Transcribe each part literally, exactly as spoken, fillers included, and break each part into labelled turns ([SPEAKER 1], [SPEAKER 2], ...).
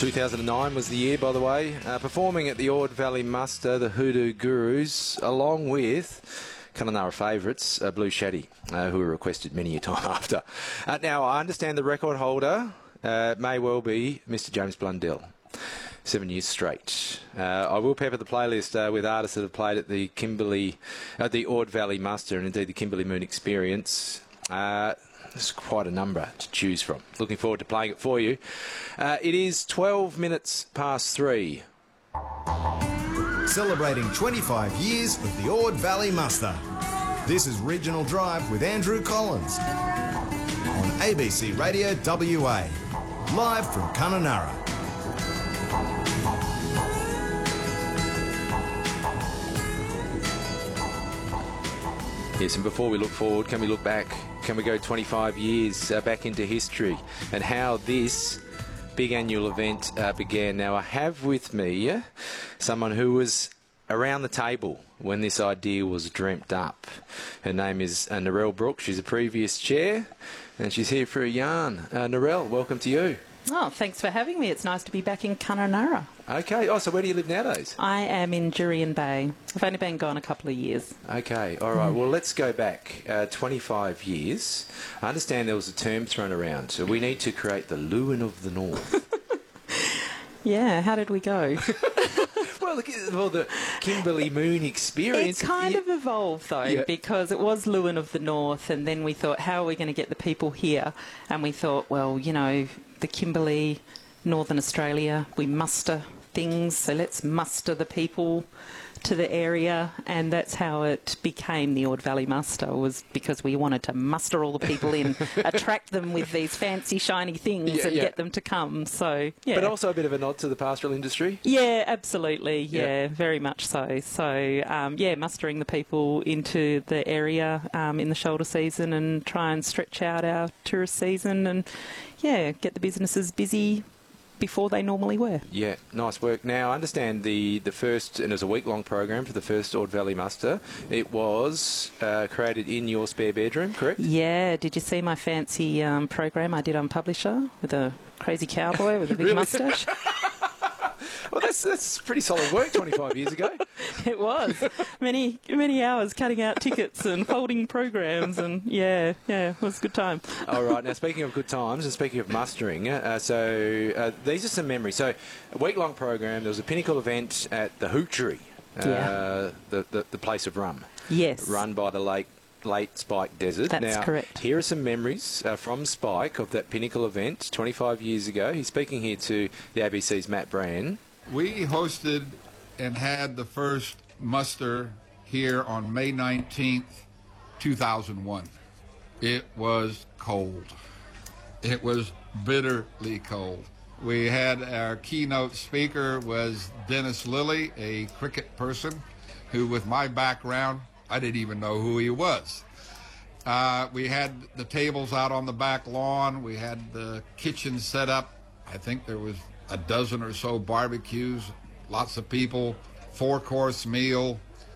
[SPEAKER 1] two thousand nine was the year, by the way. Uh, performing at the Ord Valley Muster, the Hoodoo Gurus, along with Kununurra favourites, uh, Blue Shaddy, uh, who were requested many a time after. Uh, now, I understand the record holder uh, may well be Mister James Blundell. Seven years straight. Uh, I will pepper the playlist uh, with artists that have played at the Kimberley, uh, the Ord Valley Muster, and indeed the Kimberley Moon Experience. Uh, there's quite a number to choose from. Looking forward to playing it for you. Uh, it is twelve minutes past three.
[SPEAKER 2] Celebrating twenty-five years of the Ord Valley Muster. This is Regional Drive with Andrew Collins on A B C Radio W A, live from Kununurra.
[SPEAKER 1] Yes, and before we look forward, can we look back? Can we go twenty-five years uh, back into history and how this big annual event uh, began? Now, I have with me uh, someone who was around the table when this idea was dreamt up. Her name is uh, Narelle Brooks. She's a previous chair, and she's here for a yarn. Uh, Narelle, welcome to you.
[SPEAKER 3] Oh, thanks for having me. It's nice to be back in Kununurra.
[SPEAKER 1] Okay. Oh, so where do you live nowadays?
[SPEAKER 3] I am in Jurien Bay. I've only been gone a couple of years.
[SPEAKER 1] Okay. All right. Mm. Well, let's go back uh, twenty-five years. I understand there was a term thrown around. So we need to create the Lewin of the North.
[SPEAKER 3] Yeah. How did we go?
[SPEAKER 1] Well, look, well, the Kimberley Moon Experience.
[SPEAKER 3] It kind
[SPEAKER 1] yeah.
[SPEAKER 3] of evolved, though,
[SPEAKER 1] yeah.
[SPEAKER 3] because it was Lewin of the North, and then we thought, how are we going to get the people here? And we thought, well, you know, the Kimberley, Northern Australia, we muster things, so let's muster the people to the area, and that's how it became the Ord Valley Muster, was because we wanted to muster all the people in, attract them with these fancy shiny things yeah, and yeah. get them to come. So, yeah.
[SPEAKER 1] But also a bit of a nod to the pastoral industry?
[SPEAKER 3] Yeah, absolutely, yeah,
[SPEAKER 1] yeah.
[SPEAKER 3] very much so. So, um, yeah, mustering the people into the area um, in the shoulder season and try and stretch out our tourist season and, yeah, get the businesses busy before they normally were.
[SPEAKER 1] Yeah, nice work. Now, I understand the, the first, and it was a week-long program for the first Ord Valley Muster. It was uh, created in your spare bedroom, correct?
[SPEAKER 3] Yeah. Did you see my fancy um, program I did on Publisher with a crazy cowboy with a big
[SPEAKER 1] Really?
[SPEAKER 3] moustache?
[SPEAKER 1] Well, that's that's pretty solid work twenty-five years ago.
[SPEAKER 3] It was. Many, many hours cutting out tickets and folding programs, and yeah, yeah, it was a good time.
[SPEAKER 1] All right. Now, speaking of good times and speaking of mustering, uh, so uh, these are some memories. So, a week-long program, there was a pinnacle event at the Hoochery, uh,
[SPEAKER 3] yeah.
[SPEAKER 1] the, the, the place of rum.
[SPEAKER 3] Yes.
[SPEAKER 1] Run by the late late Spike Desert.
[SPEAKER 3] That's
[SPEAKER 1] now,
[SPEAKER 3] correct.
[SPEAKER 1] Here are some memories uh, from Spike of that pinnacle event twenty-five years ago. He's speaking here to the A B C's Matt Brand.
[SPEAKER 4] We hosted and had the first muster here on May nineteenth, two thousand one. It was cold. It was bitterly cold. We had our keynote speaker was Dennis Lilly, a cricket person who, with my background, I didn't even know who he was. Uh, we had the tables out on the back lawn. We had the kitchen set up. I think there was a dozen or so barbecues, lots of people, four-course meal,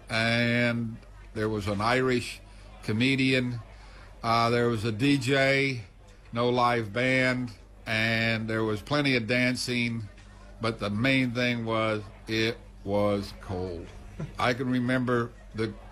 [SPEAKER 4] and there was an Irish comedian. Uh, there was a D J, no live band, and there was plenty of dancing, but the main thing was it was cold. I can remember the